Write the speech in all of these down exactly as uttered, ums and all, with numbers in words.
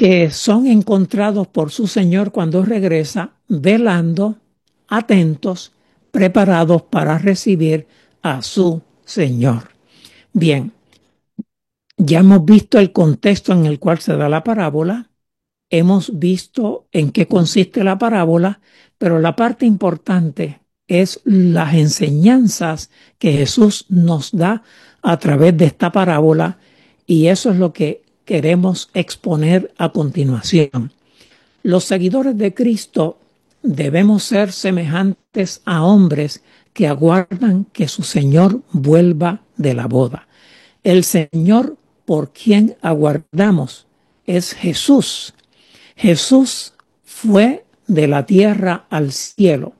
que son encontrados por su Señor cuando regresa, velando, atentos, preparados para recibir a su Señor. Bien, ya hemos visto el contexto en el cual se da la parábola, hemos visto en qué consiste la parábola, pero la parte importante es las enseñanzas que Jesús nos da a través de esta parábola, y eso es lo que queremos exponer a continuación. Los seguidores de Cristo debemos ser semejantes a hombres que aguardan que su Señor vuelva de la boda. El Señor por quien aguardamos es Jesús. Jesús fue de la tierra al cielo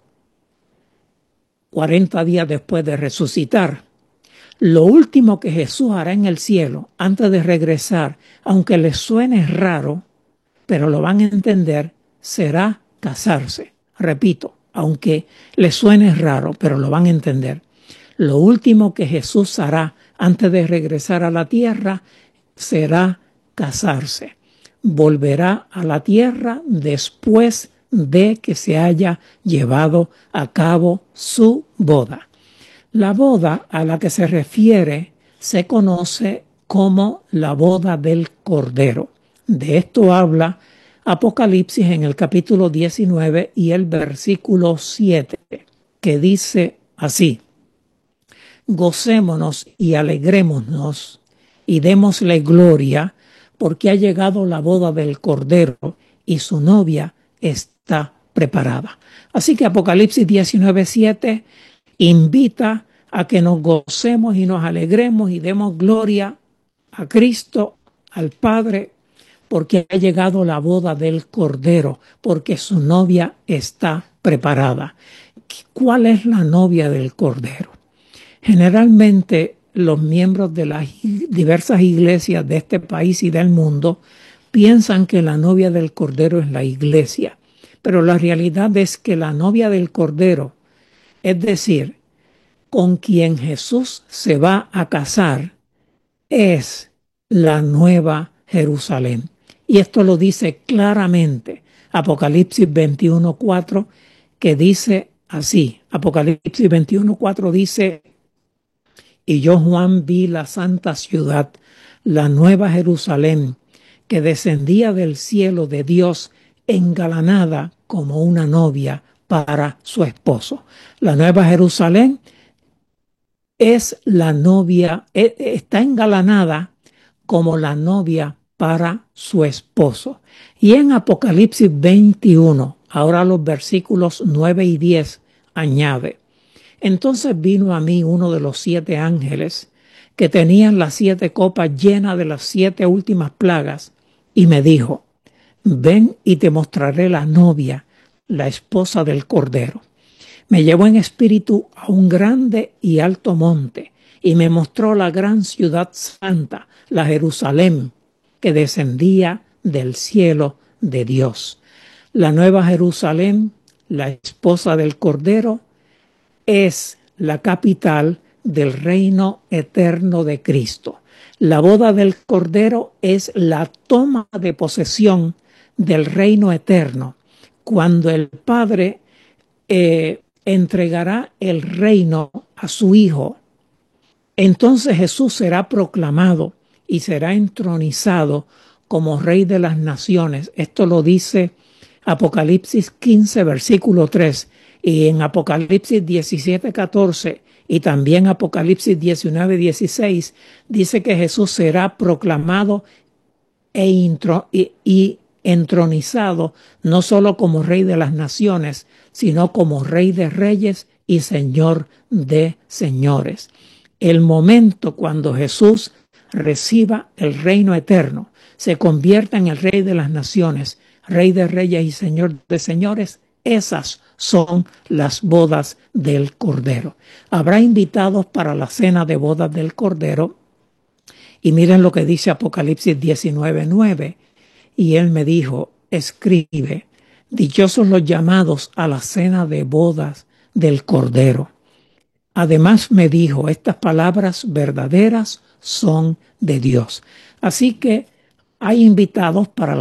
cuarenta días después de resucitar. Lo último que Jesús hará en el cielo antes de regresar, aunque les suene raro, pero lo van a entender, será casarse. Repito, aunque les suene raro, pero lo van a entender. Lo último que Jesús hará antes de regresar a la tierra será casarse. Volverá a la tierra después de que se haya llevado a cabo su boda. La boda a la que se refiere se conoce como la boda del Cordero. De esto habla Apocalipsis en el capítulo diecinueve y el versículo siete, que dice así: gocémonos y alegrémonos y démosle gloria, porque ha llegado la boda del Cordero y su novia está preparada. Así que Apocalipsis diecinueve siete invita a que nos gocemos y nos alegremos y demos gloria a Cristo, al Padre, porque ha llegado la boda del Cordero, porque su novia está preparada. ¿Cuál es la novia del Cordero? Generalmente los miembros de las diversas iglesias de este país y del mundo piensan que la novia del Cordero es la iglesia, pero la realidad es que la novia del Cordero, es decir, con quien Jesús se va a casar, es la nueva Jerusalén. Y esto lo dice claramente Apocalipsis veintiuno cuatro, que dice así. Apocalipsis veintiuno cuatro dice: y yo, Juan, vi la santa ciudad, la nueva Jerusalén, que descendía del cielo de Dios, engalanada como una novia para su esposo. La nueva Jerusalén es la novia, está engalanada como la novia para su esposo. Y en Apocalipsis veintiuno, ahora los versículos nueve y diez, añade: entonces vino a mí uno de los siete ángeles que tenían las siete copas llenas de las siete últimas plagas, y me dijo: ven y te mostraré la novia, la esposa del Cordero. Me llevó en espíritu a un grande y alto monte, y me mostró la gran ciudad santa, la Jerusalén, que descendía del cielo de Dios. La nueva Jerusalén, la esposa del Cordero, es la capital del reino eterno de Cristo. La boda del Cordero es la toma de posesión del reino eterno, cuando el Padre eh, entregará el reino a su Hijo. Entonces Jesús será proclamado y será entronizado como Rey de las Naciones. Esto lo dice Apocalipsis quince, versículo tres, y en Apocalipsis diecisiete, catorce, y también Apocalipsis diecinueve, dieciséis, dice que Jesús será proclamado e, intro, y, y entronizado no solo como Rey de las Naciones, sino como Rey de Reyes y Señor de Señores. El momento cuando Jesús reciba el reino eterno, se convierta en el Rey de las Naciones, Rey de Reyes y Señor de Señores, esas son las bodas del Cordero. Habrá invitados para la cena de bodas del Cordero, y miren lo que dice Apocalipsis diecinueve, nueve. Y él me dijo: escribe, dichosos los llamados a la cena de bodas del Cordero. Además me dijo: estas palabras verdaderas son de Dios. Así que hay invitados para la